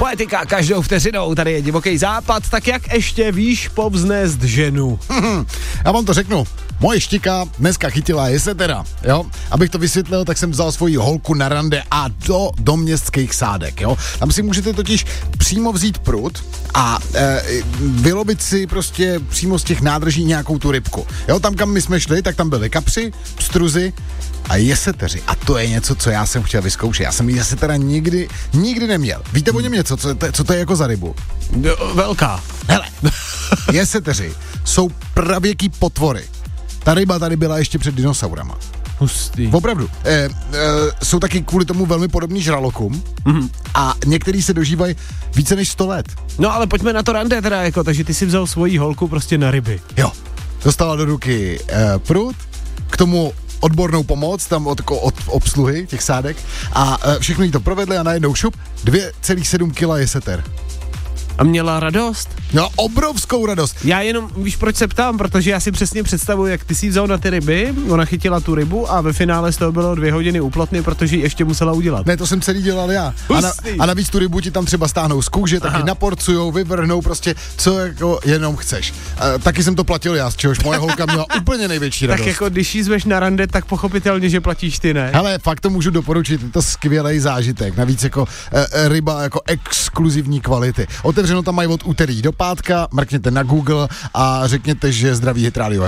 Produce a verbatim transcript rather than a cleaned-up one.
Poetika každou vteřinou, tady je Divoký západ, tak jak ještě víš povznést ženu? Já vám to řeknu. Moje štika dneska chytila jesetera, jo. Abych to vysvětlil, tak jsem vzal svoji holku na rande a do, do městských sádek, jo. Tam si můžete totiž přímo vzít prut a e, vylobit si prostě přímo z těch nádrží nějakou tu rybku. Jo, tam kam my jsme šli, tak tam byly kapři, pstruzy a jeseteři. A to je něco, co já jsem chtěl vyzkoušet. Já jsem jesetera nikdy, nikdy neměl. Víte o něm něco, co, to, co to je jako za rybu? Velká. Hele, jeseteři jsou pravěký potvory. Ta ryba tady byla ještě před dinosaurama. Hustý. Opravdu. E, e, jsou taky kvůli tomu velmi podobný žralokům mm-hmm. a některý se dožívají více než sto let. No ale pojďme na to rande teda, jako, takže ty si vzal svoji holku prostě na ryby. Jo. Dostala do ruky e, prut, k tomu odbornou pomoc, tam od, od obsluhy těch sádek a e, všechno jí to provedli a najednou šup, dvě celá sedm kila jeseter. A měla radost? No, obrovskou radost. Já jenom, víš, proč se ptám, protože já si přesně představuji, jak ty si vzal na ty ryby, ona chytila tu rybu a ve finále z toho bylo dvě hodiny úplatný, protože ji ještě musela udělat. Ne, to jsem celý dělal já. A, na, a navíc tu rybu ti tam třeba stáhnou z kůže, taky Aha. naporcujou, vyvrhnou, prostě co jako jenom chceš. A, taky jsem to platil já, z čehož moje holka měla úplně největší radost. Tak jako když jí zveš na rande, tak pochopitelně, že platíš ty, ne? Hele, fakt to můžu doporučit, je to skvělý zážitek. Navíc jako e, ryba jako exkluzivní kvality. Otevřeno tam mají od úterý do pátka, mrkněte na Google a řekněte, že zdraví Hit Radio.